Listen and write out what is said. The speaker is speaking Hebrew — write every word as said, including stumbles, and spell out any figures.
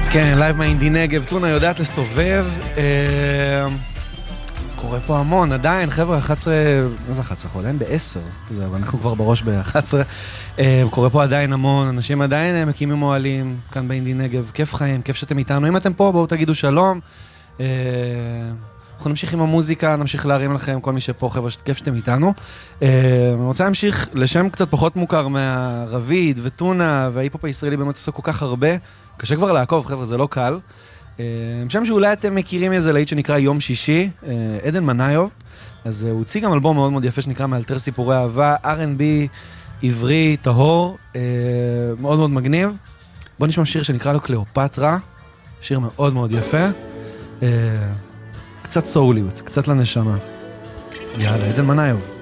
כן, לייב מהאינדי נגב, טונה יודעת לסובב, קורה פה המון, עדיין, חבר'ה, אחת עשרה, מה זה אחת עשרה? אנחנו עדיין ב-עשר, אנחנו כבר בראש ב-אחת עשרה, קורה פה עדיין המון, אנשים עדיין מקימים מועלים, כאן באינדי נגב, כיף חיים, כיף שאתם איתנו, אם אתם פה, בואו תגידו שלום, אנחנו נמשיך עם המוזיקה, נמשיך להרים לכם, כל מי שפה, חבר'ה, כיף שאתם איתנו. אני רוצה להמשיך לשם קצת פחות מוכר מהרביד וטונה, וההיפ-הופ הישראלי באמת עושה כל כך הרבה, קשה כבר לעקוב, חבר'ה, זה לא קל. שם שאולי אתם מכירים איזה להיט שנקרא יום שישי, עדן מנאיוב, אז הוא הוציא גם אלבום מאוד מאוד יפה שנקרא מאלתר סיפורי אהבה, אר אנד בי, עברי, טהור, מאוד מאוד מגניב. בוא נשמע שיר שנקרא לו קליאופטרה, שיר מאוד מאוד יפה. קצת סוליות, קצת לנשמה. יאללה, עדן מנאיוב.